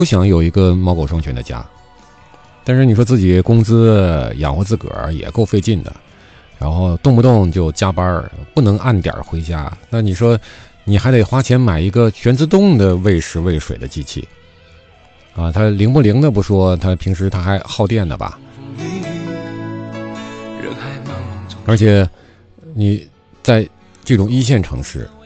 不想有一个猫狗双全的家。但是你说自己工资养活自个儿也够费劲的，然后动不动就加班，不能按点回家。那你说，你还得花钱买一个全自动的喂食喂水的机器啊？它灵不灵的不说，它平时它还耗电的吧？而且你在这种一线城市，